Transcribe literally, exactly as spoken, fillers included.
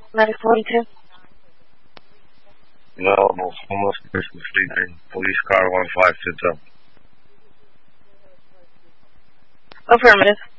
nine forty-two. Available, homeless person sleeping. Police car one five two two. Affirmative.